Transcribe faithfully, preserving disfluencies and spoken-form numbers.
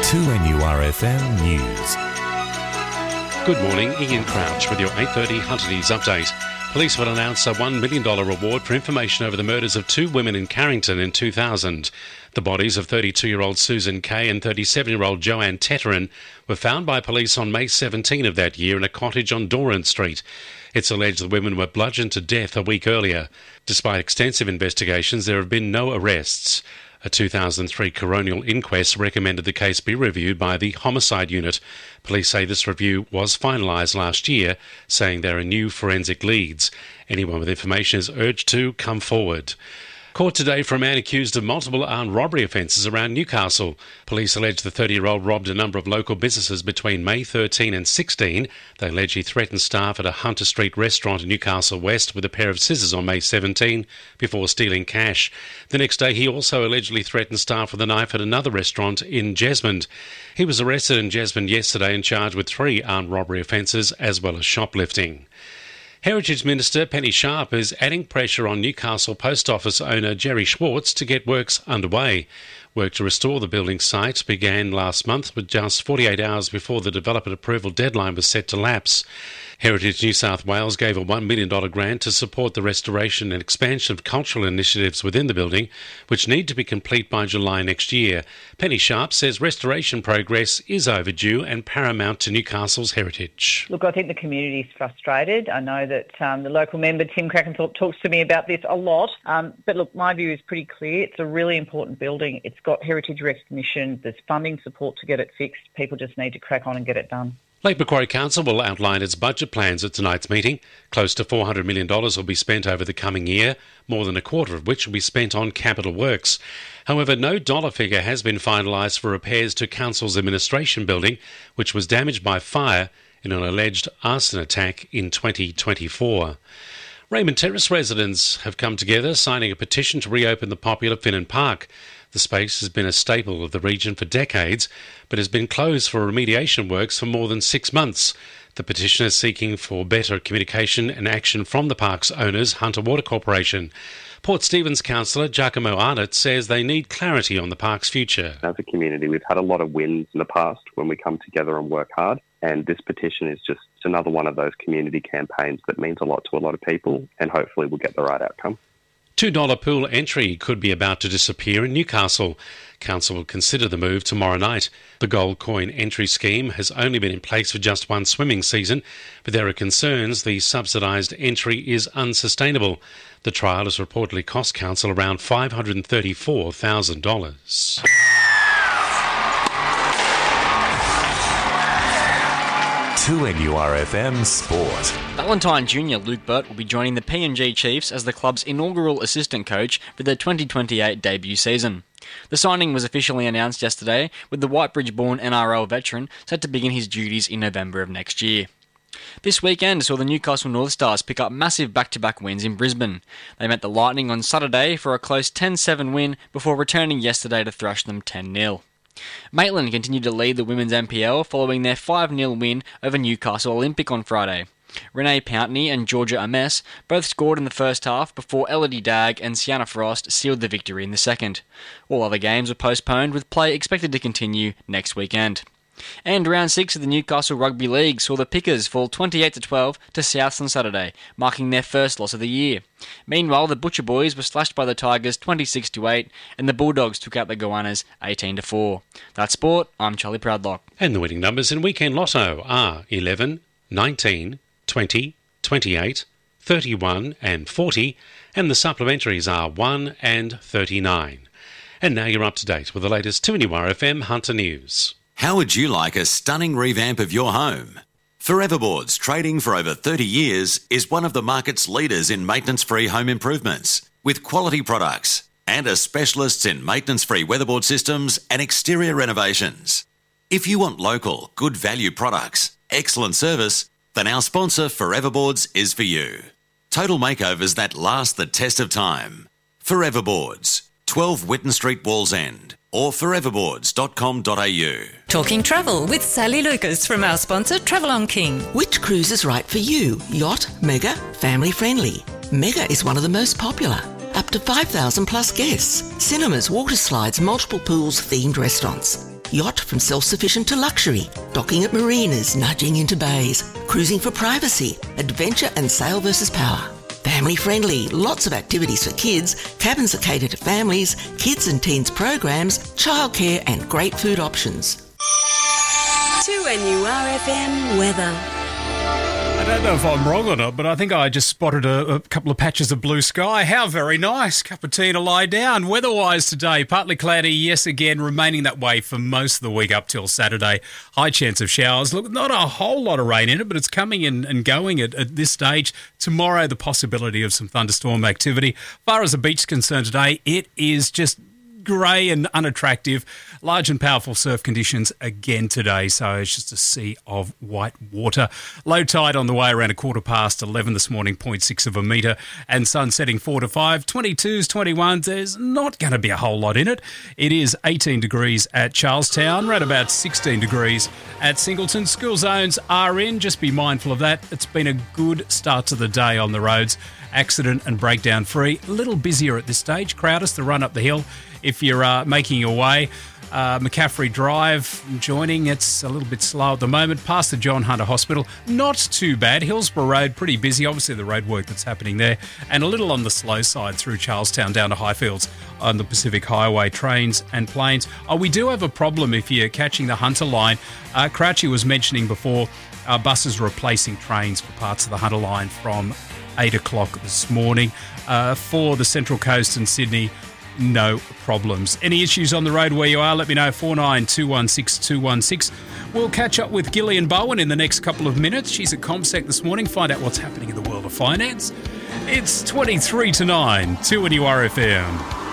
two N U R F M News. Good morning, Ian Crouch with your eight thirty Hunter News update. Police will announce a one million dollars reward for information over the murders of two women in Carrington in two thousand. The bodies of thirty-two-year-old Susan Kay and thirty-seven-year-old Joanne Tetterin were found by police on May seventeenth of that year in a cottage on Doran Street. It's alleged the women were bludgeoned to death a week earlier. Despite extensive investigations, there have been no arrests. A two thousand three coronial inquest recommended the case be reviewed by the Homicide Unit. Police say this review was finalised last year, saying there are new forensic leads. Anyone with information is urged to come forward. Court today for a man accused of multiple armed robbery offences around Newcastle. Police allege the thirty-year-old robbed a number of local businesses between May thirteenth and sixteenth. They allege he threatened staff at a Hunter Street restaurant in Newcastle West with a pair of scissors on May seventeenth before stealing cash. The next day he also allegedly threatened staff with a knife at another restaurant in Jesmond. He was arrested in Jesmond yesterday and charged with three armed robbery offences as well as shoplifting. Heritage Minister Penny Sharp is adding pressure on Newcastle Post Office owner Jerry Schwartz to get works underway. Work to restore the building site began last month, with just forty-eight hours before the developer approval deadline was set to lapse. Heritage New South Wales gave a one million dollars grant to support the restoration and expansion of cultural initiatives within the building, which need to be complete by July next year. Penny Sharp says restoration progress is overdue and paramount to Newcastle's heritage. Look, I think the community is frustrated. I know that um, the local member, Tim Crackenthorpe, talks to me about this a lot. Um, but look, my view is pretty clear. It's a really important building. It's got heritage recognition. There's funding support to get it fixed. People just need to crack on and get it done. Lake Macquarie Council will outline its budget plans at tonight's meeting. Close to four hundred million dollars will be spent over the coming year, more than a quarter of which will be spent on capital works. However, no dollar figure has been finalised for repairs to Council's administration building, which was damaged by fire in an alleged arson attack in twenty twenty-four. Raymond Terrace residents have come together, signing a petition to reopen the popular Finnan Park. The space has been a staple of the region for decades, but has been closed for remediation works for more than six months. The petition is seeking for better communication and action from the park's owners, Hunter Water Corporation. Port Stephens councillor Giacomo Arnott says they need clarity on the park's future. As a community, we've had a lot of wins in the past when we come together and work hard, and this petition is just another one of those community campaigns that means a lot to a lot of people, and hopefully we'll get the right outcome. two dollars pool entry could be about to disappear in Newcastle. Council will consider the move tomorrow night. The gold coin entry scheme has only been in place for just one swimming season, but there are concerns the subsidised entry is unsustainable. The trial has reportedly cost Council around five hundred thirty-four thousand dollars. two N U R F M Sport. Valentine Junior Luke Burt will be joining the P and G Chiefs as the club's inaugural assistant coach for their twenty twenty-eight debut season. The signing was officially announced yesterday, with the Whitebridge-born N R L veteran set to begin his duties in November of next year. This weekend saw the Newcastle North Stars pick up massive back-to-back wins in Brisbane. They met the Lightning on Saturday for a close ten seven win before returning yesterday to thrash them ten nil. Maitland continued to lead the women's M P L following their five nil win over Newcastle Olympic on Friday. Renee Pountney and Georgia Ames both scored in the first half before Elodie Dagg and Sienna Frost sealed the victory in the second. All other games were postponed, with play expected to continue next weekend. And round six of the Newcastle Rugby League saw the Pickers fall twenty-eight to twelve to Souths on Saturday, marking their first loss of the year. Meanwhile, the Butcher Boys were slashed by the Tigers twenty-six to eight, and the Bulldogs took out the Goannas eighteen to four. That's sport. I'm Charlie Proudlock. And the winning numbers in Weekend Lotto are eleven, nineteen, twenty, twenty-eight, thirty-one and forty, and the supplementaries are one and thirty-nine. And now you're up to date with the latest two N U R F M Hunter News. How would you like a stunning revamp of your home? Foreverboards, trading for over thirty years, is one of the market's leaders in maintenance-free home improvements, with quality products and are specialists in maintenance-free weatherboard systems and exterior renovations. If you want local, good value products, excellent service, then our sponsor Foreverboards is for you. Total makeovers that last the test of time. Foreverboards, twelve Whitten Street, Wallsend, or foreverboards dot com dot a u. Talking travel with Sally Lucas from our sponsor Travel on King. Which cruise is right for you? Yacht, mega, family friendly? Mega is one of the most popular. Up to five thousand plus guests. Cinemas, water slides, multiple pools, themed restaurants. Yacht from self-sufficient to luxury. Docking at marinas, nudging into bays. Cruising for privacy. Adventure and sail versus power. Family friendly, lots of activities for kids, cabins that cater to families, kids and teens programs, childcare and great food options. two N U R F M weather. I don't know if I'm wrong or not, but I think I just spotted a, a couple of patches of blue sky. How very nice. Cup of tea to lie down. Weather-wise today, partly cloudy, yes again, remaining that way for most of the week up till Saturday. High chance of showers. Look, not a whole lot of rain in it, but it's coming in and going at, at this stage. Tomorrow, the possibility of some thunderstorm activity. As far as the beach is concerned today, it is just grey and unattractive. Large and powerful surf conditions again today, so it's just a sea of white water. Low tide on the way around a quarter past eleven this morning, zero point six of a metre, and sun setting four to five. twenty-twos, twenty-ones, there's not going to be a whole lot in it. It is eighteen degrees at Charlestown, right about sixteen degrees at Singleton. School zones are in, just be mindful of that. It's been a good start to the day on the roads. Accident and breakdown free. A little busier at this stage. Crowdest, the run up the hill. If you're uh, making your way, uh, McCaffrey Drive joining, it's a little bit slow at the moment. Past the John Hunter Hospital, not too bad. Hillsborough Road, pretty busy. Obviously, the road work that's happening there. And a little on the slow side through Charlestown down to Highfields on the Pacific Highway, trains and planes. Oh, we do have a problem if you're catching the Hunter line. Uh, Crouchy was mentioning before, uh, buses replacing trains for parts of the Hunter line from eight o'clock this morning. Uh, for the Central Coast and Sydney, no problems. Any issues on the road where you are, let me know. four nine two one six two one six. We'll catch up with Gillian Bowen in the next couple of minutes. She's at CommSec this morning. Find out what's happening in the world of finance. It's twenty-three to nine, two N U R F M.